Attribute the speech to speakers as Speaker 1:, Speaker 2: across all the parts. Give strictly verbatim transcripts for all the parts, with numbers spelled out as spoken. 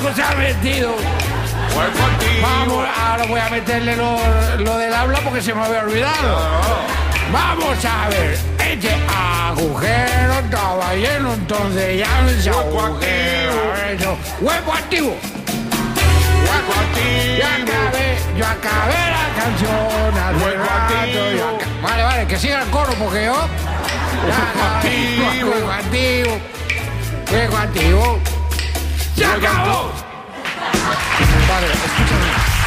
Speaker 1: se ha metido. Vamos, ahora voy a meterle lo, lo del habla porque se me había olvidado. Vamos a ver, este agujero estaba lleno, entonces ya no es agujero. Eso. Hueco activo. Hueco activo. Ya acabé, yo acabé la canción. Hueco activo. Acabé. Vale, vale, que siga el coro porque yo. Hueco activo. Hueco activo. Hueco activo. ¡Se acabó!
Speaker 2: Vale, escúchame.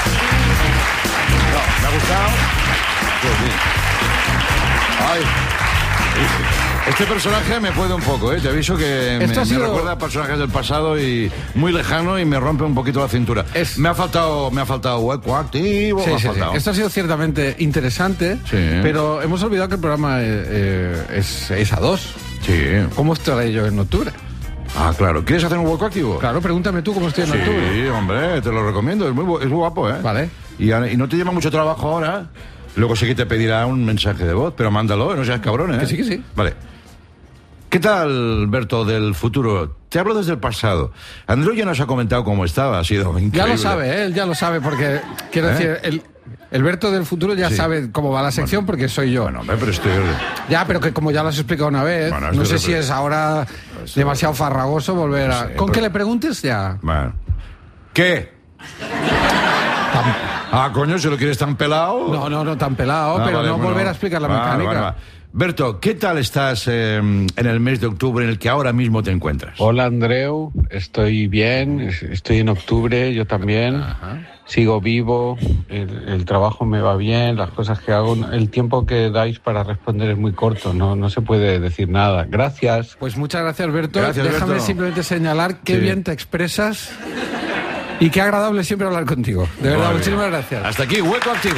Speaker 2: No, ¿me ha gustado? Pues sí. Ay. Este personaje me puede un poco, ¿eh? Te aviso que me, sido... me recuerda a personajes del pasado y muy lejano y me rompe un poquito la cintura. Es... Me ha faltado, me ha faltado hueco activo.
Speaker 1: Sí,
Speaker 2: me ha
Speaker 1: sí,
Speaker 2: faltado.
Speaker 1: Sí. Esto ha sido ciertamente interesante, sí. Pero hemos olvidado que el programa eh, es, es a dos.
Speaker 2: Sí.
Speaker 1: ¿Cómo estaré yo en octubre?
Speaker 2: Ah, claro. ¿Quieres hacer un hueco activo?
Speaker 1: Claro, pregúntame tú cómo estoy en
Speaker 2: sí,
Speaker 1: octubre.
Speaker 2: Sí, hombre, te lo recomiendo. Es muy, es muy guapo, ¿eh?
Speaker 1: Vale.
Speaker 2: Y, y no te lleva mucho trabajo ahora. Luego sí que te pedirá un mensaje de voz, pero mándalo, no seas cabrón, ¿eh?
Speaker 1: Que sí, que sí.
Speaker 2: Vale. ¿Qué tal, Berto, del futuro? Te hablo desde el pasado. Andreu ya nos ha comentado cómo estaba, ha sido increíble.
Speaker 1: Ya lo sabe, ¿eh? Él ya lo sabe, porque, quiero ¿Eh? decir, el, el Berto del futuro ya sí. sabe cómo va la sección, bueno, porque soy yo.
Speaker 2: Bueno, pero estoy...
Speaker 1: Ya, pero que como ya lo has explicado una vez, bueno, no sé si es ahora estoy... demasiado farragoso volver a... No sé, ¿Con pero... que le preguntes ya?
Speaker 2: Bueno. ¿Qué? Ah, coño, si lo quieres tan pelado.
Speaker 1: No, no, no tan pelado, ah, pero vale, no bueno. volver a explicar la mecánica. Vale, vale, vale.
Speaker 2: Berto, ¿qué tal estás eh, en el mes de octubre en el que ahora mismo te encuentras?
Speaker 3: Hola, Andreu, estoy bien, estoy en octubre, yo también. Ajá. Sigo vivo, el, el trabajo me va bien, las cosas que hago, el tiempo que dais para responder es muy corto, no, no se puede decir nada. Gracias.
Speaker 1: Pues muchas gracias, Berto.
Speaker 2: Gracias,
Speaker 1: Déjame
Speaker 2: Berto.
Speaker 1: simplemente señalar qué sí. bien te expresas y qué agradable siempre hablar contigo. De verdad, vale. Muchísimas gracias.
Speaker 2: Hasta aquí, Hueco Activo.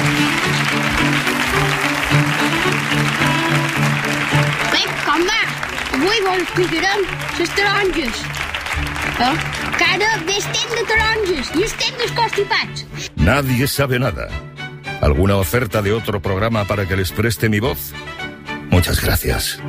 Speaker 4: Avui vols picarem les taronges. Eh? Que ara estem de taronges i estem desconstipats.
Speaker 5: Nadie sabe nada. ¿Alguna oferta de otro programa para que les preste mi voz? Muchas gracias.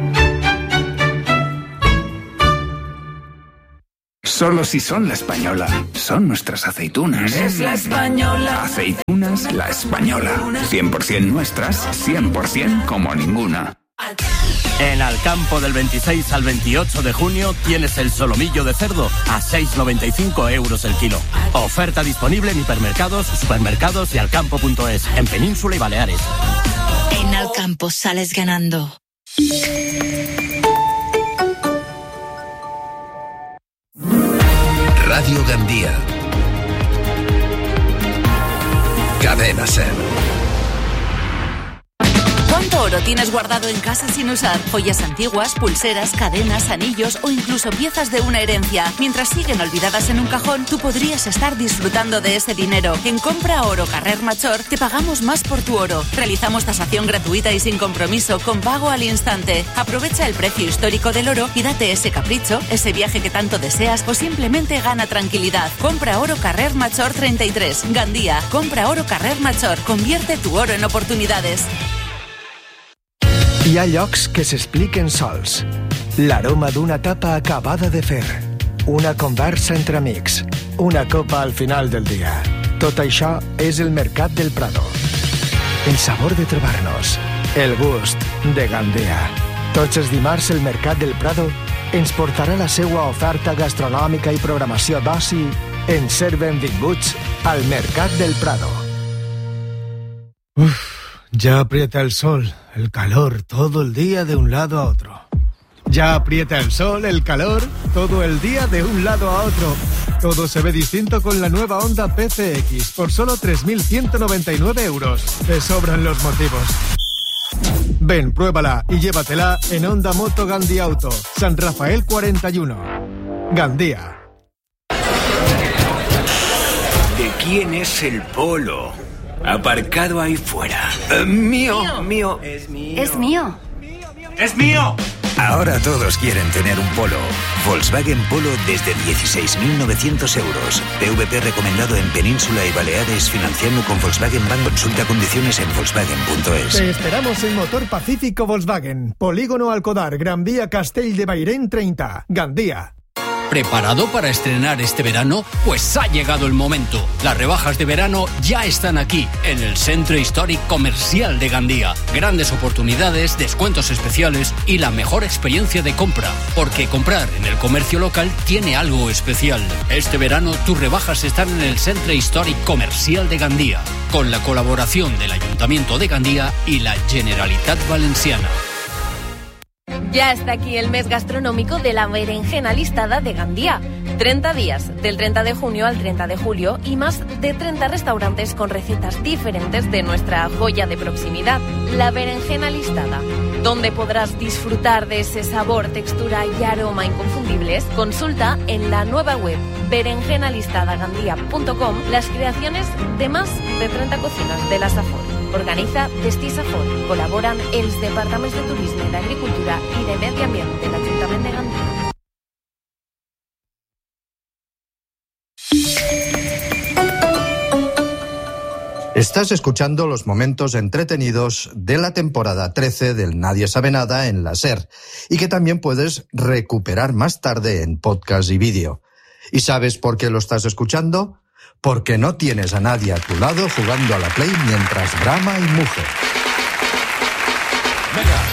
Speaker 6: Solo si son La Española. Son nuestras aceitunas.
Speaker 7: Es La Española.
Speaker 6: Aceitunas La Española. cien por ciento nuestras, cien por ciento como ninguna.
Speaker 8: En Alcampo del veintiséis al veintiocho de junio tienes el solomillo de cerdo a seis noventa y cinco euros el kilo. Oferta disponible en hipermercados, supermercados y alcampo punto es, en Península y Baleares.
Speaker 9: En Alcampo sales ganando.
Speaker 10: Radio Gandía. Cadena Ser.
Speaker 9: ¿Cuánto oro tienes guardado en casa sin usar? Joyas antiguas, pulseras, cadenas, anillos o incluso piezas de una herencia. Mientras siguen olvidadas en un cajón, tú podrías estar disfrutando de ese dinero. En Compra Oro Carrer Major te pagamos más por tu oro. Realizamos tasación gratuita y sin compromiso, con pago al instante. Aprovecha el precio histórico del oro y date ese capricho, ese viaje que tanto deseas o simplemente gana tranquilidad. Compra Oro Carrer Major treinta y tres. Gandía. Compra Oro Carrer Major. Convierte tu oro en oportunidades.
Speaker 11: Hi ha llocs que s'expliquen sols. L'aroma d'una tapa acabada de fer. Una conversa entre amics. Una copa al final del dia. Tot això és el Mercat del Prado. El sabor de trobar-nos. El gust de Gandea. Tots els dimarts el Mercat del Prado ens portarà la seva oferta gastronòmica i programació d'oci en ser benvinguts al Mercat del Prado.
Speaker 12: Uf. Ya aprieta el sol, el calor, todo el día de un lado a otro. Ya aprieta el sol, el calor, todo el día de un lado a otro. Todo se ve distinto con la nueva Honda P C X por solo tres mil ciento noventa y nueve euros. Te sobran los motivos. Ven, pruébala y llévatela en Honda Moto Gandía Auto, San Rafael cuarenta y uno. Gandía.
Speaker 6: ¿De quién es el polo? Aparcado ahí fuera. Uh, mío, mío.
Speaker 9: Es mío. Es mío.
Speaker 6: ¡Es mío!
Speaker 10: Ahora todos quieren tener un Polo. Volkswagen Polo desde dieciséis mil novecientos euros. P V P recomendado en Península y Baleares, financiando con Volkswagen Bank. Consulta condiciones en volkswagen punto es.
Speaker 12: Te esperamos en Motor Pacífico Volkswagen. Polígono Alcodar, Gran Vía Castell de Bairén treinta. Gandía.
Speaker 7: ¿Preparado para estrenar este verano? Pues ha llegado el momento. Las rebajas de verano ya están aquí, en el Centro Históric Comercial de Gandía. Grandes oportunidades, descuentos especiales y la mejor experiencia de compra. Porque comprar en el comercio local tiene algo especial. Este verano tus rebajas están en el Centro Históric Comercial de Gandía, con la colaboración del Ayuntamiento de Gandía y la Generalitat Valenciana.
Speaker 13: Ya está aquí el mes gastronómico de la berenjena listada de Gandía. treinta días, del treinta de junio al treinta de julio, y más de treinta restaurantes con recetas diferentes de nuestra joya de proximidad, la berenjena listada. Donde podrás disfrutar de ese sabor, textura y aroma inconfundibles, consulta en la nueva web berenjena listada gandía punto com las creaciones de más de treinta cocinas de la Safor. Organiza Destí Safor. Colaboran els departaments de Turisme, d'Agricultura i de Medi Ambient de l'Ajuntament de Gandía.
Speaker 14: Estás escuchando los momentos entretenidos de la temporada trece del Nadie Sabe Nada en la SER, y que también puedes recuperar más tarde en podcast y vídeo. ¿Y sabes por qué lo estás escuchando? Porque no tienes a nadie a tu lado jugando a la Play mientras brama y muge.
Speaker 2: Venga.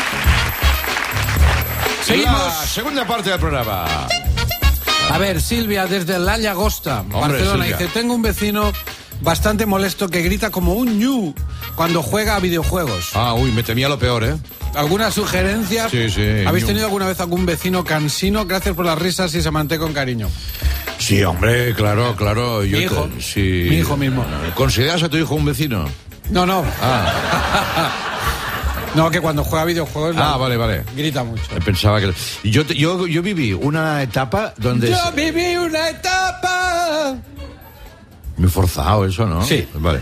Speaker 1: Seguimos.
Speaker 2: La segunda parte del programa.
Speaker 1: A ver, Silvia, desde La Llagosta,
Speaker 2: Hombre,
Speaker 1: Barcelona,
Speaker 2: Silvia.
Speaker 1: dice: tengo un vecino bastante molesto que grita como un ñu cuando juega a videojuegos.
Speaker 2: Ah, uy, me temía lo peor, ¿eh?
Speaker 1: ¿Alguna sugerencia?
Speaker 2: Sí, sí.
Speaker 1: ¿Habéis
Speaker 2: ñu.
Speaker 1: tenido alguna vez algún vecino cansino? Gracias por las risas y se manté con cariño.
Speaker 2: Sí, hombre, claro, claro. Yo
Speaker 1: Mi hijo.
Speaker 2: te- sí.
Speaker 1: Mi hijo mismo.
Speaker 2: ¿Consideras a tu hijo un vecino?
Speaker 1: No, no.
Speaker 2: Ah,
Speaker 1: No, que cuando juega a videojuegos
Speaker 2: ah vale, vale.
Speaker 1: grita mucho.
Speaker 2: Pensaba que... Yo, te- yo, yo viví una etapa donde...
Speaker 1: Yo viví una etapa.
Speaker 2: Muy forzado eso, ¿no?
Speaker 1: Sí.
Speaker 2: Vale.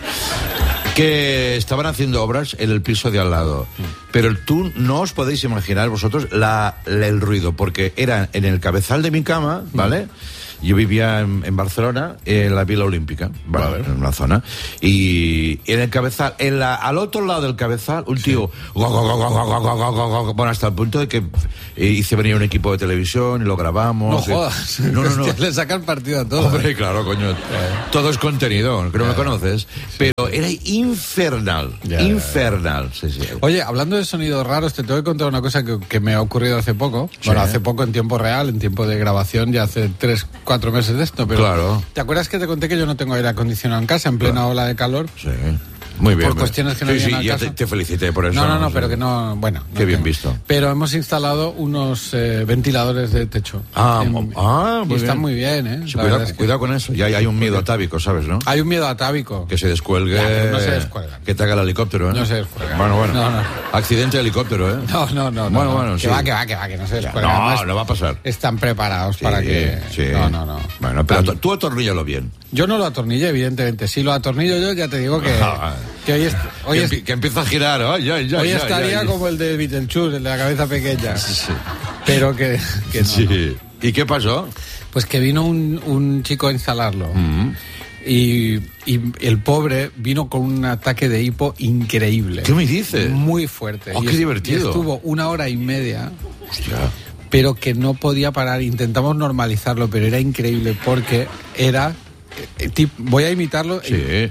Speaker 2: Que estaban haciendo obras en el piso de al lado. Pero tú no os podéis imaginar vosotros la, la- el ruido, porque era en el cabezal de mi cama, ¿vale? Yo vivía en, en Barcelona, en la Vila Olímpica, ¿vale? En una zona. Y en el cabezal, en la, al otro lado del cabezal, un tío... guau, guau, guau, guau, guau, guau, guau, guau, bueno, hasta el punto de que eh, hice venir un equipo de televisión y lo grabamos.
Speaker 1: No jodas.
Speaker 2: No, no, no.
Speaker 1: Hostia, le saca el partido a todo.
Speaker 2: Hombre,
Speaker 1: ¿eh?
Speaker 2: claro, coño. Todo es contenido, que no me conoces. Pero era infernal.
Speaker 1: Ya,
Speaker 2: infernal, sí, sí.
Speaker 1: Oye, hablando de sonidos raros, te tengo que contar una cosa que, que me ha ocurrido hace poco.
Speaker 2: Sí.
Speaker 1: Bueno, hace poco en tiempo real, en tiempo de grabación, ya hace tres, cuatro meses de esto. Pero
Speaker 2: Claro.
Speaker 1: ¿te acuerdas que te conté que yo no tengo aire acondicionado en casa en plena
Speaker 2: Claro.
Speaker 1: ola de calor?
Speaker 2: Sí. Muy bien.
Speaker 1: Por
Speaker 2: muy-
Speaker 1: cuestiones que no
Speaker 2: sí,
Speaker 1: vienen
Speaker 2: sí,
Speaker 1: al
Speaker 2: ya
Speaker 1: caso.
Speaker 2: te, te felicité por eso.
Speaker 1: No, no, no,
Speaker 2: Sí.
Speaker 1: pero que no, bueno. no
Speaker 2: Qué bien
Speaker 1: tengo.
Speaker 2: visto.
Speaker 1: Pero hemos instalado unos eh, ventiladores de techo.
Speaker 2: Ah,
Speaker 1: En-
Speaker 2: ah, muy
Speaker 1: y están
Speaker 2: bien.
Speaker 1: muy bien, ¿eh?
Speaker 2: Sí,
Speaker 1: La
Speaker 2: cuidado,
Speaker 1: verdad es que-
Speaker 2: cuidado con eso. Ya hay, hay un miedo atávico, ¿sabes, no?
Speaker 1: Hay un miedo atávico.
Speaker 2: Que se descuelgue.
Speaker 1: Ya, pero no se descuelgan.
Speaker 2: Que te haga el helicóptero, ¿eh?
Speaker 1: No se descuelgan.
Speaker 2: Bueno, bueno.
Speaker 1: No, no.
Speaker 2: Accidente de helicóptero, ¿eh?
Speaker 1: No, no, no.
Speaker 2: Bueno,
Speaker 1: no,
Speaker 2: bueno,
Speaker 1: que
Speaker 2: sí.
Speaker 1: va, que va, que va, que no se
Speaker 2: Ya,
Speaker 1: descuelgan.
Speaker 2: no,
Speaker 1: Además,
Speaker 2: no va a pasar.
Speaker 1: Están preparados para
Speaker 2: Sí,
Speaker 1: que...
Speaker 2: sí.
Speaker 1: No, no, no.
Speaker 2: Bueno, pero tú- tú atorníllalo bien.
Speaker 1: Yo no lo atornillé, evidentemente. Si lo atornillo yo, ya te digo que, que hoy, est- hoy,
Speaker 2: que,
Speaker 1: est-
Speaker 2: empie- que empieza a girar. Ay, ay, ay,
Speaker 1: hoy
Speaker 2: ay,
Speaker 1: estaría
Speaker 2: ay.
Speaker 1: como el de Beetlejuice, el de la cabeza pequeña. Pero que, que no,
Speaker 2: Sí.
Speaker 1: no.
Speaker 2: ¿Y qué pasó?
Speaker 1: Pues que vino un, un chico a instalarlo.
Speaker 2: Mm.
Speaker 1: Y, y el pobre vino con un ataque de hipo increíble.
Speaker 2: ¿Qué me dices?
Speaker 1: Muy fuerte.
Speaker 2: Oh,
Speaker 1: Y
Speaker 2: qué
Speaker 1: es-
Speaker 2: divertido.
Speaker 1: y estuvo una hora y media,
Speaker 2: Hostia.
Speaker 1: pero que no podía parar. Intentamos normalizarlo, pero era increíble porque era... eh, tip- voy a imitarlo.
Speaker 2: Sí.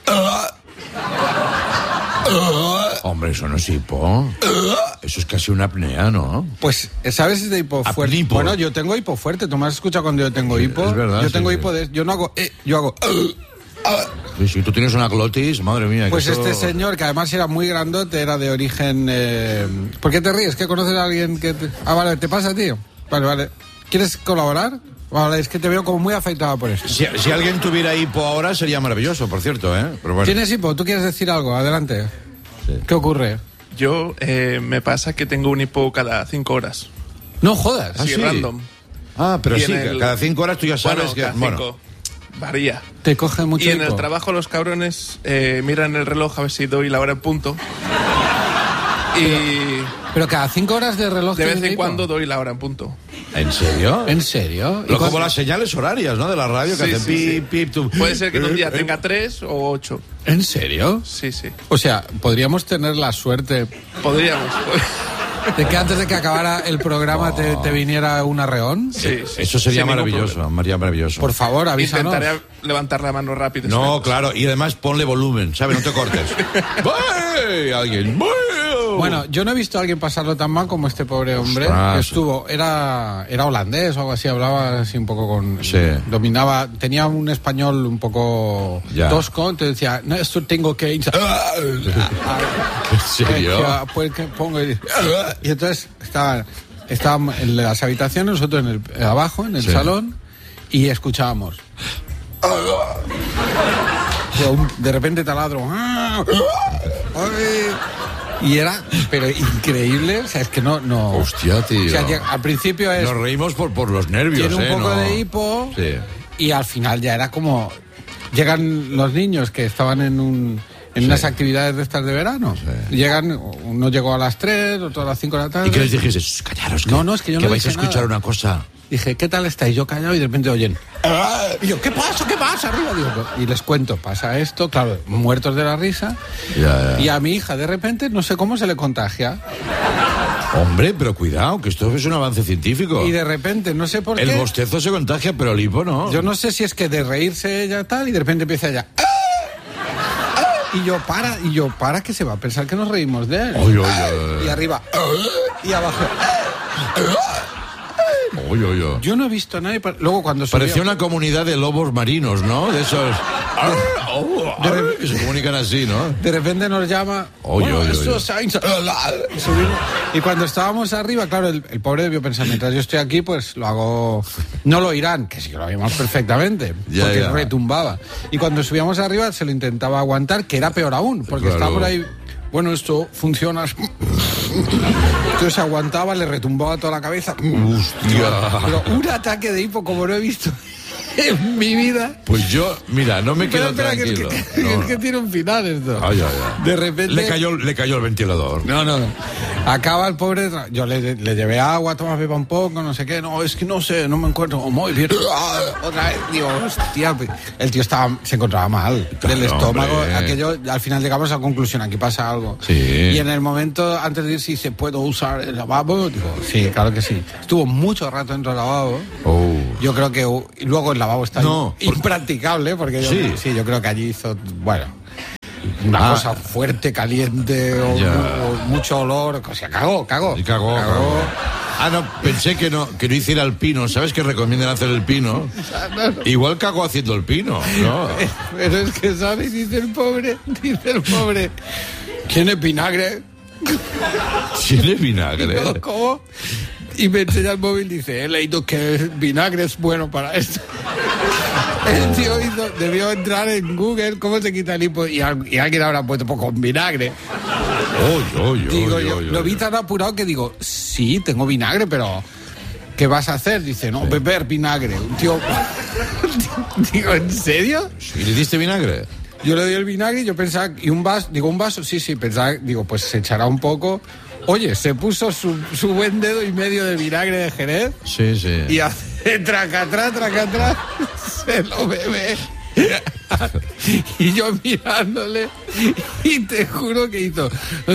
Speaker 2: Hombre, eso no es hipo. Eso es casi una apnea, ¿no?
Speaker 1: Pues, ¿sabes si de hipo fuerte?
Speaker 2: Apnipo.
Speaker 1: Bueno, yo tengo hipo fuerte. ¿Tú me has escuchado cuando yo tengo hipo?
Speaker 2: es verdad,
Speaker 1: Yo
Speaker 2: sí,
Speaker 1: tengo
Speaker 2: sí.
Speaker 1: hipo de... Yo no hago... eh, yo hago...
Speaker 2: Sí, sí, tú tienes una glotis, madre mía. que
Speaker 1: Pues
Speaker 2: eso-
Speaker 1: este señor, que además era muy grandote, era de origen... Eh... ¿Por qué te ríes? ¿Que conoces a alguien que... Te... Ah, vale, ¿te pasa, tío? Vale, vale. ¿Quieres colaborar? Vale, es que te veo como muy afectado por esto.
Speaker 2: Si, si alguien tuviera hipo ahora sería maravilloso, por cierto, ¿eh? Pero bueno.
Speaker 1: ¿Tienes hipo? ¿Tú quieres decir algo? Adelante. ¿Qué ocurre?
Speaker 15: Yo eh, me pasa que tengo un hipo cada cinco horas.
Speaker 1: No jodas.
Speaker 15: Así,
Speaker 2: Ah, sí.
Speaker 15: random.
Speaker 2: Ah, pero
Speaker 15: Y
Speaker 2: sí,
Speaker 15: en el-
Speaker 2: cada cinco horas tú ya sabes
Speaker 15: bueno,
Speaker 2: que...
Speaker 15: cada
Speaker 2: bueno,
Speaker 15: cinco. Varía.
Speaker 1: Te coge mucho
Speaker 15: Y en
Speaker 1: hipo.
Speaker 15: el trabajo los cabrones eh, miran el reloj a ver si doy la hora en punto. Y
Speaker 1: Pero cada cinco horas de reloj...
Speaker 15: de vez
Speaker 1: tienes
Speaker 15: en
Speaker 1: hipo.
Speaker 15: cuando doy la hora en punto.
Speaker 2: ¿En serio?
Speaker 1: ¿En serio? ¿Y
Speaker 2: Lo,
Speaker 1: cuál-
Speaker 2: como las señales horarias, ¿no? De la radio que
Speaker 15: Sí,
Speaker 2: hacen
Speaker 15: sí, sí.
Speaker 2: pip, pip, tú...
Speaker 15: Puede ser que en un día tenga tres o ocho.
Speaker 1: ¿En serio?
Speaker 15: Sí, sí.
Speaker 1: O sea, podríamos tener la suerte...
Speaker 15: Podríamos.
Speaker 1: de que antes de que acabara el programa te, te viniera un arreón.
Speaker 15: Sí, sí.
Speaker 2: Eso sería
Speaker 15: Sin ningún
Speaker 2: maravilloso,
Speaker 15: problema.
Speaker 2: María, maravilloso.
Speaker 1: Por favor, avísanos.
Speaker 15: Intentaré levantar la mano rápido.
Speaker 2: No, claro, y además ponle volumen, ¿sabes? No te cortes. ¡Voy! Alguien, ¡voy!
Speaker 1: Bueno, yo no he visto a alguien pasarlo tan mal como este pobre hombre.
Speaker 2: Ostras.
Speaker 1: Que estuvo, era, era holandés o algo así, hablaba así un poco con...
Speaker 2: Sí.
Speaker 1: Dominaba, tenía un español un poco
Speaker 2: Ya.
Speaker 1: tosco, entonces decía, no, esto tengo que...
Speaker 2: ¿En serio?
Speaker 1: Eh, pues que pongo y, y entonces estaban estaban en las habitaciones, nosotros en el, abajo, en el
Speaker 2: Sí.
Speaker 1: salón, y escuchábamos. De repente taladro. Y era, pero increíble, o sea, es que no... no
Speaker 2: Hostia, tío.
Speaker 1: O sea, llega- al principio es...
Speaker 2: Nos reímos por, por los nervios,
Speaker 1: Tiene un
Speaker 2: ¿eh?
Speaker 1: poco
Speaker 2: No.
Speaker 1: de hipo.
Speaker 2: Sí.
Speaker 1: Y al final ya era como... Llegan los niños que estaban en un... En
Speaker 2: Sí.
Speaker 1: unas actividades de estas de verano.
Speaker 2: Sí.
Speaker 1: Llegan, uno llegó a las tres, otro a las cinco de la tarde.
Speaker 2: ¿Y qué les dijiste? Shh, callaros, que,
Speaker 1: No, no, es que yo
Speaker 2: que
Speaker 1: no
Speaker 2: vais a
Speaker 1: dije
Speaker 2: escuchar
Speaker 1: nada.
Speaker 2: una cosa.
Speaker 1: Dije, ¿qué tal estáis? Yo callado y de repente oyen. Y yo, ¿qué pasa? ¿Qué pasa? Arriba, digo, y les cuento, pasa esto, claro, muertos de la risa.
Speaker 2: Ya, ya.
Speaker 1: Y a mi hija, de repente, no sé cómo se le contagia.
Speaker 2: Hombre, pero cuidado, que esto es un avance científico.
Speaker 1: Y de repente, no sé por
Speaker 2: El
Speaker 1: qué.
Speaker 2: bostezo se contagia, pero el hipo no.
Speaker 1: Yo no sé si es que de reírse ella tal, y de repente empieza ella. Y yo, para, y yo, para, que se va a pensar que nos reímos de él.
Speaker 2: Oy, oy, oy.
Speaker 1: Y arriba. Y abajo.
Speaker 2: Oy, oy, oy.
Speaker 1: Yo no he visto a nadie. pa- Luego cuando subía-
Speaker 2: Parecía una comunidad de lobos marinos, ¿no? De esos... que se comunican así, ¿no?
Speaker 1: De repente nos llama.
Speaker 2: Oye,
Speaker 1: bueno,
Speaker 2: oye,
Speaker 1: eso
Speaker 2: oye.
Speaker 1: es Einstein. Y subimos. Y cuando estábamos arriba, claro, el, el pobre debió pensar, mientras yo estoy aquí, pues lo hago. No lo oirán, que sí que lo oímos perfectamente,
Speaker 2: Ya,
Speaker 1: porque
Speaker 2: ya.
Speaker 1: retumbaba. Y cuando subíamos arriba se lo intentaba aguantar, que era peor aún, porque
Speaker 2: Claro.
Speaker 1: estaba por ahí. Bueno, esto funciona. Entonces se aguantaba, le retumbaba toda la cabeza.
Speaker 2: Hostia.
Speaker 1: Pero un ataque de hipo como no he visto en mi vida.
Speaker 2: Pues yo, mira, no me quedo
Speaker 1: Espera, espera, que es
Speaker 2: tranquilo.
Speaker 1: que,
Speaker 2: No,
Speaker 1: es
Speaker 2: no.
Speaker 1: que tiene un final esto.
Speaker 2: Ay, ay, ay.
Speaker 1: De repente.
Speaker 2: Le cayó, le cayó el ventilador.
Speaker 1: No, no, no. Acaba el pobre. tra- Yo le, le llevé agua, toma, beba un poco, no sé qué. No, es que no sé, no me encuentro muy bien. Otra vez, digo, hostia. El tío estaba, se encontraba mal
Speaker 2: Claro,
Speaker 1: del estómago.
Speaker 2: hombre.
Speaker 1: Aquello, al final llegamos a la conclusión, aquí pasa algo.
Speaker 2: Sí.
Speaker 1: Y en el momento, antes de ir, si se puede usar el lavabo, digo, sí, claro que sí. Estuvo mucho rato dentro del lavabo.
Speaker 2: Oh.
Speaker 1: Yo creo que uh, y luego el lavabo está
Speaker 2: No,
Speaker 1: in- impracticable, porque yo,
Speaker 2: Sí.
Speaker 1: sí, yo creo que allí hizo, bueno, una
Speaker 2: Ah.
Speaker 1: cosa fuerte, caliente, o,
Speaker 2: Ya.
Speaker 1: o mucho olor, o sea, cagó, cagó.
Speaker 2: Y cagó, cagó. Ah, no, pensé que no, que no hiciera el pino. ¿Sabes que recomiendan hacer el pino? Igual cagó haciendo el pino, ¿no?
Speaker 1: Pero es que, ¿sabes? Dice el pobre, dice el pobre, ¿tiene vinagre?
Speaker 2: Tiene vinagre.
Speaker 1: Digo, ¿cómo? Y me enseña el móvil y dice, he leído que el vinagre es bueno para esto. El tío hizo, debió entrar en Google, ¿cómo se quita el hipo? Y, al- y alguien habrá puesto pues, con vinagre.
Speaker 2: Oy, oy, oy,
Speaker 1: Digo
Speaker 2: oy,
Speaker 1: yo,
Speaker 2: oy,
Speaker 1: lo
Speaker 2: oy.
Speaker 1: vi tan apurado que digo, sí, tengo vinagre, pero ¿qué vas a hacer? Dice, no, beber vinagre. Un tío, digo, ¿en serio?
Speaker 2: ¿Y le diste vinagre?
Speaker 1: Yo le doy el vinagre y yo pensaba, ¿y un vaso? Digo, ¿un vaso? Sí, sí, pensaba, digo, pues se echará un poco. Oye, se puso su, su buen dedo y medio de vinagre de Jerez
Speaker 2: Sí, sí.
Speaker 1: y hace tracatrá, tracatrá, se lo bebe. Y yo mirándole y te juro que hizo...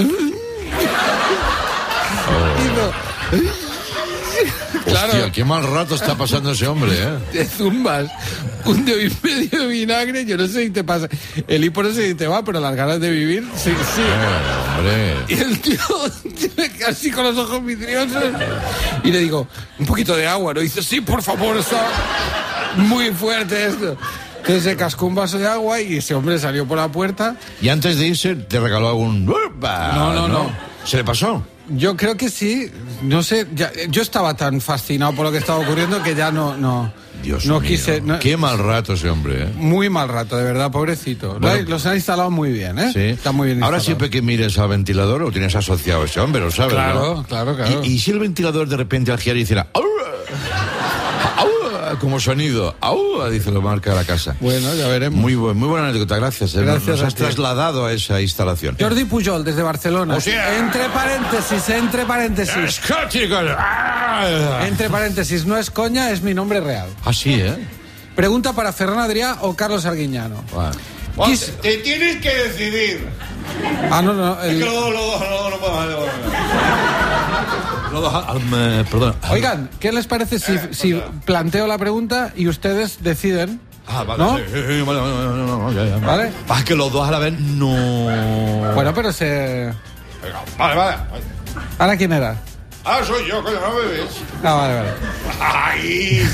Speaker 1: hizo claro.
Speaker 2: Hostia, qué mal rato está pasando ese hombre, ¿eh?
Speaker 1: Te zumbas un dedo y medio de vinagre, yo no sé si te pasa. El hipo no sé si te va, pero las ganas de vivir, sí, sí.
Speaker 2: Eh, hombre.
Speaker 1: Y el tío casi con los ojos vidriosos. Y le digo, un poquito de agua, ¿no? Y dice, sí, por favor, está muy fuerte esto. Entonces se cascó un vaso de agua y ese hombre salió por la puerta.
Speaker 2: Y antes de irse, te regaló algún...
Speaker 1: No, no, no.
Speaker 2: ¿Se le pasó?
Speaker 1: Yo creo que sí, no sé, ya- yo estaba tan fascinado por lo que estaba ocurriendo que ya no, no,
Speaker 2: Dios
Speaker 1: no
Speaker 2: mío.
Speaker 1: quise, no-
Speaker 2: Qué mal rato ese hombre, ¿eh?
Speaker 1: muy mal rato, de verdad, pobrecito. Lo
Speaker 2: Bueno.
Speaker 1: ha- los han instalado muy bien, ¿eh?
Speaker 2: Sí.
Speaker 1: Está muy bien
Speaker 2: Ahora
Speaker 1: instalado.
Speaker 2: siempre que mires al ventilador lo tienes asociado a ese hombre, lo sabes,
Speaker 1: Claro,
Speaker 2: ¿no?
Speaker 1: claro, claro.
Speaker 2: Y, y si el ventilador de repente al girar hiciera... "Au", "au", como sonido, "au", dice la marca de la casa.
Speaker 1: Bueno, ya veremos.
Speaker 2: Muy, buen, muy buena anécdota, gracias. eh.
Speaker 1: Gracias
Speaker 2: Nos
Speaker 1: a
Speaker 2: has
Speaker 1: ti.
Speaker 2: trasladado a esa instalación.
Speaker 1: Jordi Pujol, desde Barcelona.
Speaker 2: O sea-
Speaker 1: entre paréntesis, entre paréntesis.
Speaker 2: Escóticos. Ah,
Speaker 1: Entre paréntesis, no es coña, es mi nombre real.
Speaker 2: Así, ¿eh?
Speaker 1: Pregunta para Ferran Adrià o Carlos Arguiñano.
Speaker 2: Bueno.
Speaker 1: Quis-
Speaker 16: Te tienes que decidir.
Speaker 1: Ah, no, no. el-
Speaker 16: Es que luego, luego, luego no puedo más.
Speaker 2: Perdón.
Speaker 1: Oigan, ¿qué les parece si, si planteo la pregunta y ustedes deciden?
Speaker 2: Ah, vale,
Speaker 1: ¿no?
Speaker 2: sí, sí, sí, vale, vale, vale, vale, vale.
Speaker 1: ¿Vale?
Speaker 2: Es que los dos a la vez no...
Speaker 1: Bueno, pero se...
Speaker 2: Vale, vale.
Speaker 1: ¿Ahora quién era?
Speaker 2: Ah, soy yo, coño, no me ves.
Speaker 1: Ah, vale, vale.
Speaker 2: ¡Ahí!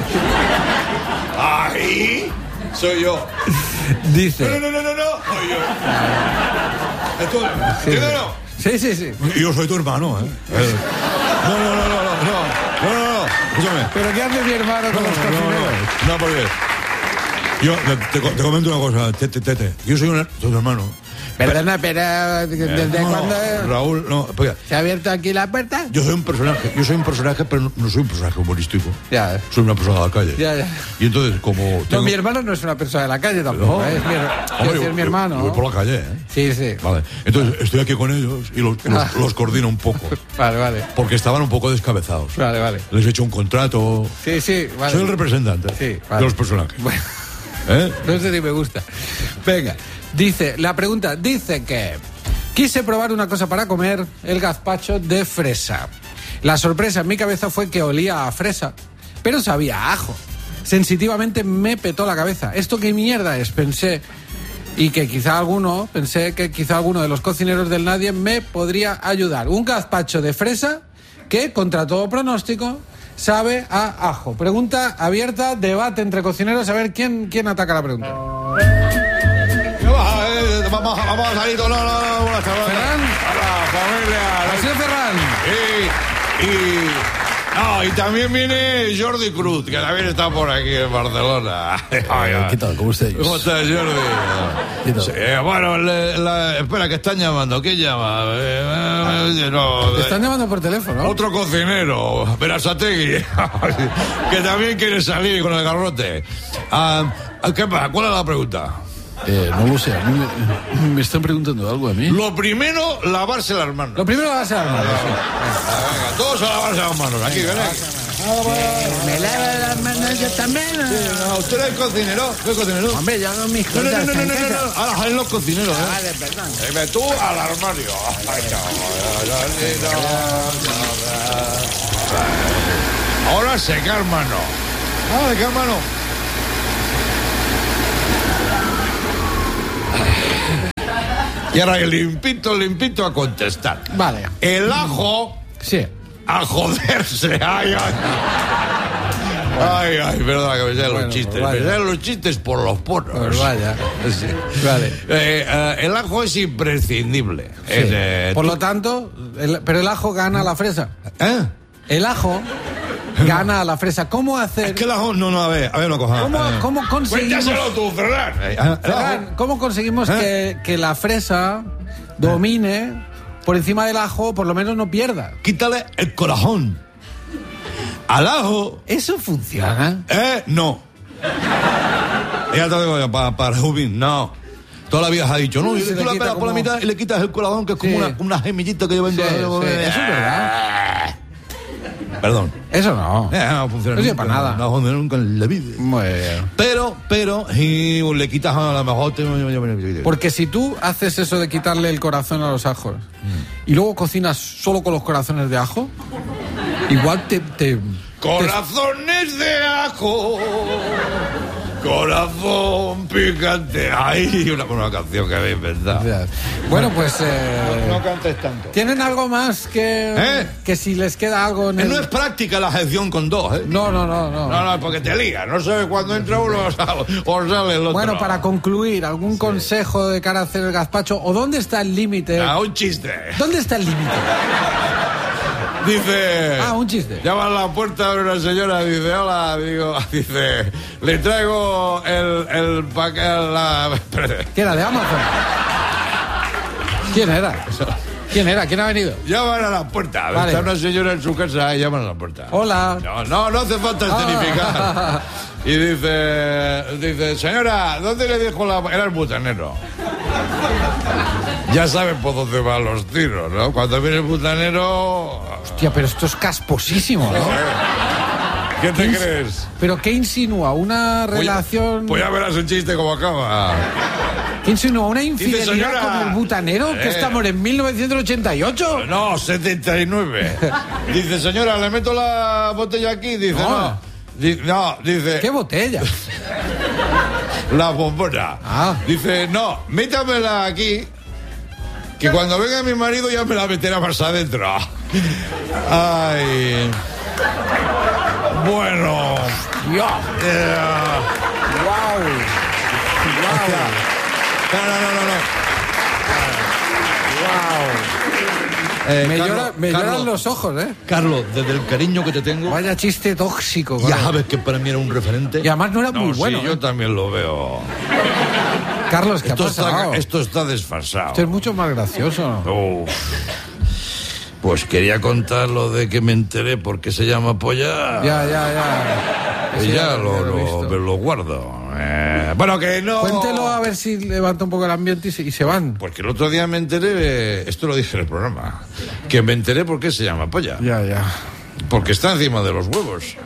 Speaker 2: ¡Ahí! Soy yo.
Speaker 1: Dice...
Speaker 2: No, no, no, no, no, soy yo. Esto,
Speaker 1: Sí,
Speaker 2: ¿entiendes
Speaker 1: sí.
Speaker 2: o no?
Speaker 1: Sí, sí, sí.
Speaker 2: Yo soy tu hermano, ¿eh? No, no, no, no, no, no, no, no, no, escúchame.
Speaker 1: ¿Pero qué hace mi hermano con
Speaker 2: No,
Speaker 1: los
Speaker 2: no,
Speaker 1: cocineros?
Speaker 2: no, no, porque yo te, te comento una cosa, tete, tete. Yo soy un, soy un hermano.
Speaker 1: Perdona, pero ¿desde
Speaker 2: no,
Speaker 1: cuándo
Speaker 2: Raúl, no, porque
Speaker 1: se ha abierto aquí la puerta?
Speaker 2: yo soy un personaje, yo soy un personaje, pero no, no soy un personaje humorístico.
Speaker 1: Ya.
Speaker 2: Soy una persona de la calle.
Speaker 1: Ya, ya.
Speaker 2: Y entonces, como tengo...
Speaker 1: No, mi hermano no es una persona de la calle tampoco,
Speaker 2: No.
Speaker 1: ¿eh? Es mi, her-
Speaker 2: Hombre,
Speaker 1: quiero decir,
Speaker 2: yo-
Speaker 1: mi hermano.
Speaker 2: yo voy por la calle, ¿eh?
Speaker 1: Sí, sí.
Speaker 2: Vale, entonces estoy aquí con ellos y los, los,
Speaker 1: Ah.
Speaker 2: los coordino un poco.
Speaker 1: Vale, vale.
Speaker 2: Porque estaban un poco descabezados.
Speaker 1: Vale, vale.
Speaker 2: Les he hecho un contrato.
Speaker 1: Sí, sí, vale.
Speaker 2: Soy el representante
Speaker 1: Sí,
Speaker 2: de
Speaker 1: vale.
Speaker 2: los personajes.
Speaker 1: Bueno,
Speaker 2: ¿Eh?
Speaker 1: no sé si me gusta. Venga, dice, la pregunta dice que quise probar una cosa para comer, el gazpacho de fresa. La sorpresa en mi cabeza fue que olía a fresa, pero sabía a ajo. Sensitivamente me petó la cabeza. ¿Esto qué mierda es? Pensé. Y que quizá alguno, pensé que quizá alguno de los cocineros del Nadie me podría ayudar. Un gazpacho de fresa que, contra todo pronóstico, sabe a ajo. Pregunta abierta, debate entre cocineros, a ver quién, quién ataca la pregunta.
Speaker 2: ¿Qué va? Eh, Vamos, vamos a salir. No, no, no, buenas tardes.
Speaker 1: Ferran.
Speaker 2: Hola, familia.
Speaker 1: ¿Ha sido Ferran?
Speaker 2: Y, y, no, y también viene Jordi Cruz, que también está por aquí en Barcelona.
Speaker 16: ¿Qué tal? ¿Cómo estáis?
Speaker 2: ¿Cómo estás, Jordi? Sí, eh, bueno, le- la- espera, que están llamando. ¿Quién llama? Eh, eh, no,
Speaker 1: Te están llamando por teléfono.
Speaker 2: Otro cocinero, Berasategui, que también quiere salir con el garrote. Ah, ¿Qué pasa? ¿Cuál es la pregunta?
Speaker 16: Eh, no lo sé, a mí me, me están preguntando algo a mí.
Speaker 2: Lo primero, lavarse las manos.
Speaker 1: Lo primero lavarse las manos.
Speaker 2: Venga, todos a lavarse las manos. Aquí, ven aquí.
Speaker 1: Me lavo las manos yo también.
Speaker 2: No, ¿usted es cocinero? ¿Usted es cocinero?
Speaker 1: Hombre, yo hago mis
Speaker 2: No, no,
Speaker 1: cosas
Speaker 2: no, no,
Speaker 1: en
Speaker 2: no, no,
Speaker 1: casa.
Speaker 2: no. Ahora salen los cocineros, ¿eh?
Speaker 1: Vale, perdón.
Speaker 2: Eh, ve tú al armario. Ay, no. Ahora secar mano. Ah, secar mano. Y ahora limpito, limpito a contestar.
Speaker 1: Vale.
Speaker 2: El ajo.
Speaker 1: Sí.
Speaker 2: A joderse. Ay, ay. Ay, ay, perdona que me sean
Speaker 1: Bueno,
Speaker 2: los chistes.
Speaker 1: pues
Speaker 2: Me
Speaker 1: vaya.
Speaker 2: sean los chistes por los poros.
Speaker 1: Pues vaya.
Speaker 2: Sí.
Speaker 1: Vale.
Speaker 2: Eh, eh, el ajo es imprescindible.
Speaker 1: Sí.
Speaker 2: Es, eh,
Speaker 1: Por
Speaker 2: tú-
Speaker 1: lo tanto, el- pero el ajo gana a la fresa.
Speaker 2: ¿Eh?
Speaker 1: El ajo gana a la fresa. ¿Cómo hacer?
Speaker 2: Es que el ajo, no, no, a ver, a ver una cosa.
Speaker 1: ¿Cómo,
Speaker 2: eh.
Speaker 1: cómo conseguimos?
Speaker 2: Cuéntaselo tú, Ferran. Eh, el
Speaker 1: Ferran,
Speaker 2: ajo-
Speaker 1: ¿cómo conseguimos
Speaker 2: ¿Eh?
Speaker 1: que, que la fresa domine por encima del ajo, por lo menos no pierda?
Speaker 2: Quítale el corazón. Al ajo.
Speaker 1: ¿Eso funciona?
Speaker 2: ¿Eh? No. Ya te digo yo, para, para Rubín, no. Toda la vida se ha dicho, no, y
Speaker 1: Se
Speaker 2: tú
Speaker 1: le
Speaker 2: la
Speaker 1: quita
Speaker 2: pegas por la
Speaker 1: como-
Speaker 2: mitad y le quitas el corazón, que es como
Speaker 1: Sí.
Speaker 2: una, una gemillita que lleva en
Speaker 1: Sí, sí, eso es verdad.
Speaker 2: Perdón.
Speaker 1: Eso no.
Speaker 2: Eh, no funciona
Speaker 1: No sirve
Speaker 2: nunca,
Speaker 1: para nada.
Speaker 2: No funciona nunca en la vida.
Speaker 1: Muy bien.
Speaker 2: Pero, pero, y le quitas a lo mejor... Te...
Speaker 1: Porque si tú haces eso de quitarle el corazón a los ajos y luego cocinas solo con los corazones de ajo, igual te... te
Speaker 2: Corazones de ajo, corazón picante. Ay, una, una canción que había inventado.
Speaker 1: te- bueno, pues... eh,
Speaker 2: No cantes tanto.
Speaker 1: ¿Tienen algo más que...
Speaker 2: ¿Eh?
Speaker 1: que si les queda algo en
Speaker 2: Eh,
Speaker 1: el...
Speaker 2: No es práctica la gestión con dos, ¿eh?
Speaker 1: No, no, no, no.
Speaker 2: No, no, porque te liga. No sabes cuándo entra uno o sale, o sale el otro.
Speaker 1: Bueno, para concluir, ¿algún consejo de cara a hacer el gazpacho? ¿O dónde está el límite?
Speaker 2: Ah, un chiste.
Speaker 1: ¿Dónde está el límite?
Speaker 2: Dice...
Speaker 1: Ah, un chiste.
Speaker 2: Llama a la puerta de una señora, dice, hola, digo, dice, le traigo el, el paquete, la...
Speaker 1: ¿Qué era, de Amazon? ¿Quién era? ¿Quién era? ¿Quién ha venido?
Speaker 2: Llaman a la puerta.
Speaker 1: Vale.
Speaker 2: Está una señora en su casa y llaman a la puerta.
Speaker 1: Hola.
Speaker 2: No, no, no hace falta escenificar.
Speaker 1: Ah.
Speaker 2: Y dice, dice, señora, ¿dónde le dijo la... Era el butanero. Ya saben por dónde van los tiros, ¿no? Cuando viene el butanero...
Speaker 1: Hostia, pero esto es casposísimo, ¿no?
Speaker 2: ¿Qué te
Speaker 1: ¿Qué
Speaker 2: crees?
Speaker 1: ¿Pero qué insinúa? ¿Una relación...?
Speaker 2: Pues ya verás el chiste cómo acaba.
Speaker 1: ¿Qué insinúa? ¿Una infidelidad
Speaker 2: señora,
Speaker 1: con el butanero?
Speaker 2: eh,
Speaker 1: ¿Que estamos en mil novecientos ochenta y ocho?
Speaker 2: No, setenta y nueve. Dice, señora, ¿le meto la botella aquí? Dice, no. No, Di- no dice...
Speaker 1: ¿Qué botella?
Speaker 2: La bombona.
Speaker 1: Ah.
Speaker 2: Dice, no, métamela aquí, que cuando venga mi marido ya me la meterá más adentro. Ay... Bueno...
Speaker 1: Ya.
Speaker 2: Eh,
Speaker 1: Wow.
Speaker 2: No, no, no, no, no.
Speaker 1: Wow.
Speaker 2: Eh,
Speaker 1: me
Speaker 2: Carlos,
Speaker 1: llora- me
Speaker 2: Carlos,
Speaker 1: lloran los ojos, ¿eh?
Speaker 2: Carlos, desde el cariño que te tengo...
Speaker 1: Vaya chiste tóxico.
Speaker 2: Ya
Speaker 1: claro.
Speaker 2: sabes que para mí era un referente.
Speaker 1: Y además no era muy
Speaker 2: sí,
Speaker 1: bueno.
Speaker 2: yo
Speaker 1: ¿eh?
Speaker 2: también lo veo.
Speaker 1: Carlos, ¿qué
Speaker 2: Esto
Speaker 1: ha pasado?
Speaker 2: está, esto está desfasado.
Speaker 1: Esto es mucho más gracioso.
Speaker 2: Uf. Pues quería contar lo de que me enteré porque se llama polla.
Speaker 1: Ya, ya, ya.
Speaker 2: Y
Speaker 1: Sí,
Speaker 2: ya
Speaker 1: ya
Speaker 2: lo,
Speaker 1: lo he
Speaker 2: lo,
Speaker 1: visto.
Speaker 2: me lo guardo. Eh, bueno, que no...
Speaker 1: Cuéntelo a ver si levanta un poco el ambiente y se, y se van.
Speaker 2: Porque el otro día me enteré, esto lo dije en el programa, que me enteré por qué se llama polla.
Speaker 1: Ya, ya.
Speaker 2: Porque está encima de los huevos.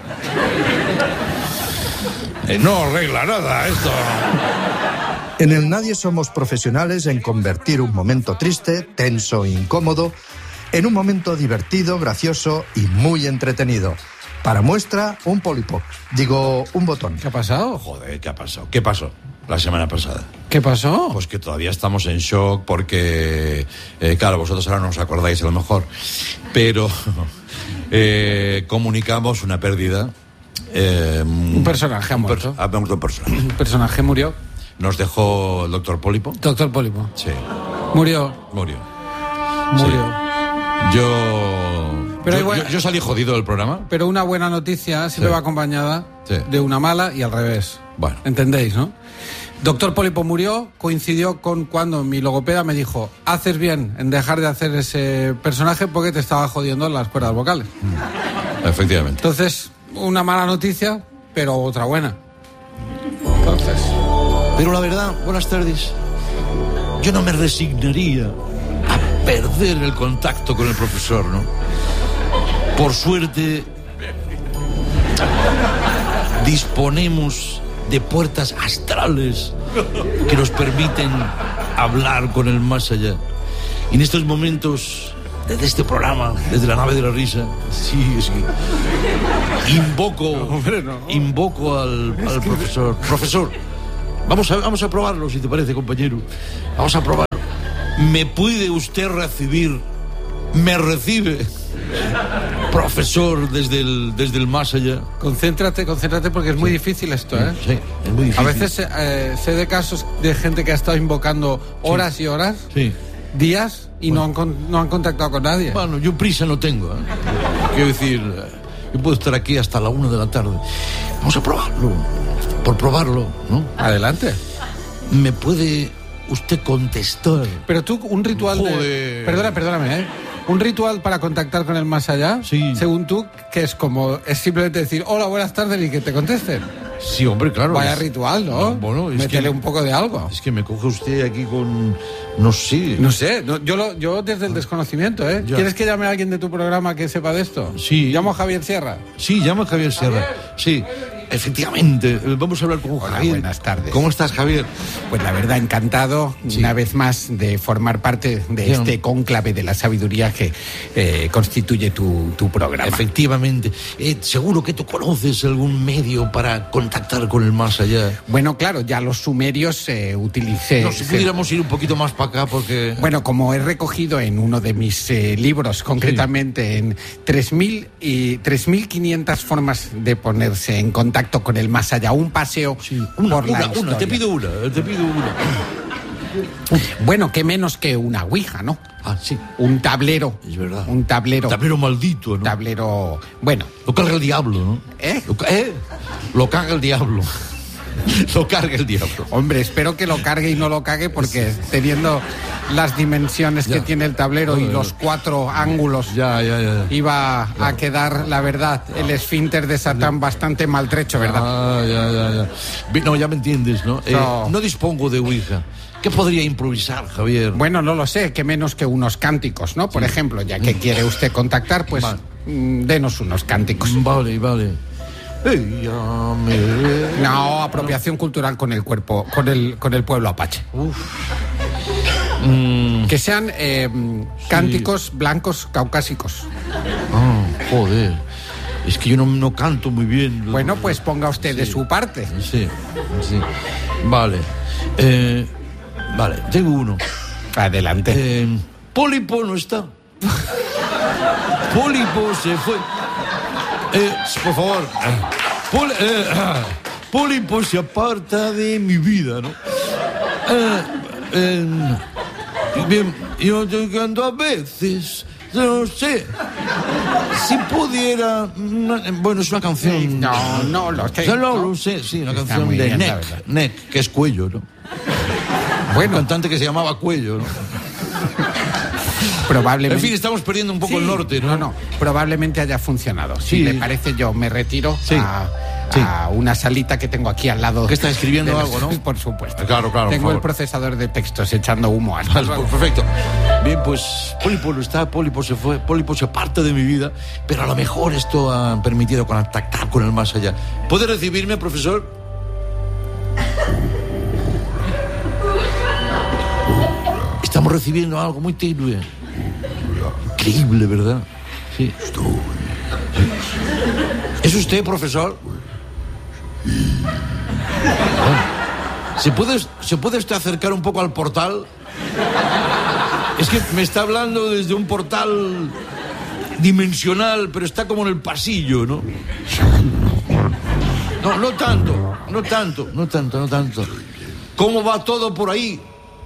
Speaker 2: Eh, no arregla nada esto.
Speaker 14: En el Nadie somos profesionales en convertir un momento triste, tenso e incómodo en un momento divertido, gracioso y muy entretenido. Para muestra, un Polipop. Digo, un botón.
Speaker 1: ¿Qué ha pasado?
Speaker 2: Joder, ¿qué ha pasado? ¿Qué pasó la semana pasada?
Speaker 1: ¿Qué pasó?
Speaker 2: Pues que todavía estamos en shock porque, eh, claro, vosotros ahora no os acordáis a lo mejor, pero eh, comunicamos una pérdida. Eh,
Speaker 1: Un personaje ha
Speaker 2: un per-
Speaker 1: muerto.
Speaker 2: ha muerto un personaje.
Speaker 1: Un personaje murió.
Speaker 2: Nos dejó el doctor Pólipo.
Speaker 1: Doctor Pólipo.
Speaker 2: Sí,
Speaker 1: Murió.
Speaker 2: murió.
Speaker 1: Murió.
Speaker 2: Yo,
Speaker 1: Pero
Speaker 2: yo,
Speaker 1: igual-
Speaker 2: yo, yo salí jodido del programa.
Speaker 1: Pero una buena noticia siempre
Speaker 2: Sí.
Speaker 1: va acompañada
Speaker 2: Sí.
Speaker 1: de una mala y al revés.
Speaker 2: Bueno.
Speaker 1: ¿Entendéis, no? Doctor Pólipo murió, coincidió con cuando mi logopeda me dijo: haces bien en dejar de hacer ese personaje porque te estaba jodiendo las cuerdas vocales.
Speaker 2: Efectivamente.
Speaker 1: Entonces, una mala noticia, pero otra buena. Entonces...
Speaker 2: Pero la verdad, buenas tardes, yo no me resignaría a perder el contacto con el profesor, ¿no? Por suerte, disponemos de puertas astrales que nos permiten hablar con el más allá. Y en estos momentos, desde este programa, desde la nave de la risa, sí, es que invoco,
Speaker 1: Hombre, no.
Speaker 2: invoco al, al profesor. Profesor, vamos a, vamos a probarlo, si te parece, compañero. Vamos a probarlo. ¿Me puede usted recibir? ¿Me recibe? Profesor, desde el, desde el más allá.
Speaker 1: Concéntrate, concéntrate porque es muy difícil esto, ¿eh?
Speaker 2: Sí, es muy difícil.
Speaker 1: A veces eh, sé de casos de gente que ha estado invocando horas y horas,
Speaker 2: Sí.
Speaker 1: días, y no, han con- no han contactado con nadie.
Speaker 2: Bueno, yo prisa no tengo, ¿eh? Quiero decir, eh, yo puedo estar aquí hasta la una de la tarde. Vamos a probarlo. Por probarlo, ¿no?
Speaker 1: Adelante.
Speaker 2: ¿Me puede usted contestar?
Speaker 1: Pero tú, un ritual de...
Speaker 2: Joder.
Speaker 1: Perdona, perdóname, ¿eh? Un ritual para contactar con el más allá,
Speaker 2: Sí.
Speaker 1: según tú, que es como... Es simplemente decir, hola, buenas tardes, y que te contesten.
Speaker 2: Sí, hombre, claro.
Speaker 1: Vaya
Speaker 2: es-
Speaker 1: ritual, ¿no?
Speaker 2: Bueno, es
Speaker 1: Métele
Speaker 2: que-
Speaker 1: un poco de algo.
Speaker 2: Es que me coge usted aquí con... No sé.
Speaker 1: No sé, no, yo, lo, yo desde el desconocimiento, ¿eh?
Speaker 2: Ya.
Speaker 1: ¿Quieres que llame a alguien de tu programa que sepa de esto?
Speaker 2: Sí.
Speaker 1: Llamo a Javier Sierra.
Speaker 2: Sí, llamo a Javier Sierra. Sí, efectivamente. Eh, Vamos a hablar con
Speaker 1: Hola,
Speaker 2: Javier.
Speaker 1: buenas tardes.
Speaker 2: ¿Cómo estás, Javier?
Speaker 1: Pues la verdad, encantado
Speaker 2: Sí.
Speaker 1: una vez más de formar parte de
Speaker 2: Bien.
Speaker 1: este cónclave de la sabiduría que eh, constituye tu, tu programa.
Speaker 2: Efectivamente. Eh, seguro que tú conoces algún medio para contactar con el más allá.
Speaker 1: Bueno, claro, ya los sumerios eh, utilicé...
Speaker 2: No, si pudiéramos ir un poquito más para acá porque...
Speaker 1: Bueno, como he recogido en uno de mis eh, libros, concretamente en tres mil y tres mil quinientas formas de ponerse en contacto con el más allá, un paseo
Speaker 2: Una,
Speaker 1: por la
Speaker 2: una,
Speaker 1: historia.
Speaker 2: una, te pido una, te pido una.
Speaker 1: Bueno, qué menos que una ouija, ¿no?
Speaker 2: Ah, sí.
Speaker 1: Un tablero.
Speaker 2: Es verdad.
Speaker 1: Un tablero.
Speaker 2: Tablero maldito, ¿no?
Speaker 1: Tablero... Bueno.
Speaker 2: Lo carga el diablo, ¿no?
Speaker 1: ¿Eh?
Speaker 2: Lo, ca- ¿eh? Lo carga el diablo. Lo carga el diablo.
Speaker 1: Hombre, espero que lo cargue y no lo cague porque teniendo las dimensiones
Speaker 2: Ya.
Speaker 1: que tiene el tablero y
Speaker 2: Joder.
Speaker 1: los cuatro ángulos,
Speaker 2: Ya, ya, ya.
Speaker 1: iba a quedar, la verdad, el esfínter de Satán bastante maltrecho, ¿verdad?
Speaker 2: Ah, ya, ya, ya. Vi- No, ya me entiendes, ¿no? Eh,
Speaker 1: No.
Speaker 2: no dispongo de Ouija. ¿Qué podría improvisar, Javier?
Speaker 1: Bueno, no lo sé, que menos que unos cánticos, ¿no? Por ejemplo, ya que quiere usted contactar, pues
Speaker 2: Vale.
Speaker 1: mm, denos unos cánticos.
Speaker 2: Vale, vale.
Speaker 16: Ella me...
Speaker 1: No, apropiación cultural con el cuerpo, con el, con el pueblo apache.
Speaker 16: Uf.
Speaker 1: Mm. Que sean eh, cánticos sí. blancos caucásicos.
Speaker 16: Ah, joder. Es que yo no, no canto muy bien.
Speaker 1: Bueno, pues ponga usted sí. de su parte.
Speaker 16: Sí, sí. Vale. Eh, vale, tengo uno.
Speaker 1: Adelante.
Speaker 16: Eh, Pólipo no está. Pólipo se fue. Eh, por favor. Pol, eh, Pólipo se aparta de mi vida, ¿no? Eh, eh, bien, yo estoy cantando a veces, no sé. Si pudiera... Bueno, es una canción...
Speaker 1: No, no lo sé.
Speaker 16: No, no lo sé, sí, una canción de bien, Neck, Neck, que es Cuello, ¿no? Bueno. Un cantante que se llamaba Cuello, ¿no?
Speaker 1: Probablemente.
Speaker 16: En fin, estamos perdiendo un poco
Speaker 1: sí,
Speaker 16: el norte, ¿no?
Speaker 1: No, no, probablemente haya funcionado. Si sí. le parece, yo me retiro
Speaker 16: sí.
Speaker 1: a... Sí. a una salita que tengo aquí al lado.
Speaker 16: Que está escribiendo
Speaker 1: los,
Speaker 16: algo, ¿no?
Speaker 1: Por supuesto.
Speaker 16: Claro, claro.
Speaker 1: Tengo el procesador de textos echando humo. Hasta
Speaker 16: vale, perfecto. Bien, pues Pólipo no está, Pólipo se fue, Pólipo se parte de mi vida, pero a lo mejor esto ha permitido contactar con el más allá. ¿Puede recibirme, profesor? Estamos recibiendo algo muy tenue. Increíble, ¿verdad? Sí. ¿Es usted, profesor? ¿Se puede, ¿Se puede usted acercar un poco al portal? Es que me está hablando desde un portal dimensional, pero está como en el pasillo, ¿no? No, no tanto, no tanto, no tanto, no tanto. ¿Cómo va todo por ahí?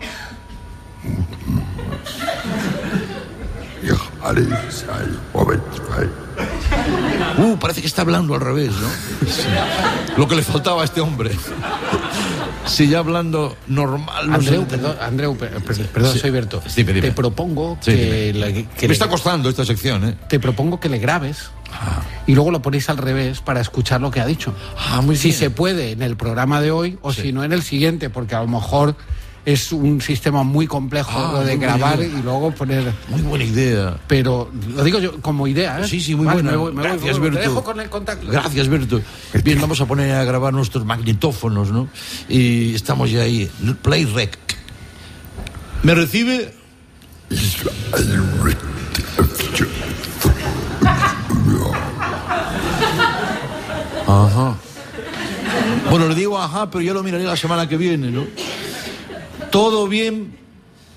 Speaker 16: Uh, parece que está hablando al revés, ¿no? Sí. Lo que le faltaba a este hombre. Sí, ya hablando normal. No
Speaker 1: Andreu,
Speaker 16: sé.
Speaker 1: perdón, Andreu, perdón, sí. soy Berto.
Speaker 16: Sí,
Speaker 1: te propongo
Speaker 16: sí,
Speaker 1: que, la, que...
Speaker 16: Me
Speaker 1: le...
Speaker 16: está costando esta sección, ¿eh?
Speaker 1: Te propongo que le grabes
Speaker 16: ah.
Speaker 1: y luego lo ponéis al revés para escuchar lo que ha dicho.
Speaker 16: Ah, muy
Speaker 1: si
Speaker 16: bien.
Speaker 1: se puede en el programa de hoy o
Speaker 16: sí.
Speaker 1: si no en el siguiente, porque a lo mejor... Es un sistema muy complejo ah, lo de grabar y luego poner...
Speaker 16: Muy buena idea.
Speaker 1: Pero lo digo yo como idea, ¿eh?
Speaker 16: Sí, sí, muy
Speaker 1: vale,
Speaker 16: buena.
Speaker 1: Me voy, me
Speaker 16: Gracias,
Speaker 1: voy,
Speaker 16: Berto.
Speaker 1: Te dejo con el contacto.
Speaker 16: Gracias, Berto. Bien, vamos a poner a grabar nuestros magnetófonos, ¿no? Y estamos ya ahí. Play rec. ¿Me recibe? Ajá. Bueno, le digo ajá, pero ya lo miraré la semana que viene, ¿no? Todo bien,